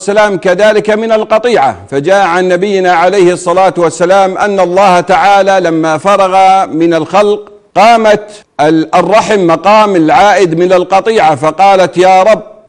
والسلام كذلك من القطيعة. فجاء عن نبينا عليه الصلاة والسلام أن الله تعالى لما فرغ من الخلق قامت الرحم مقام العائد من القطيعة، فقالت: يا رب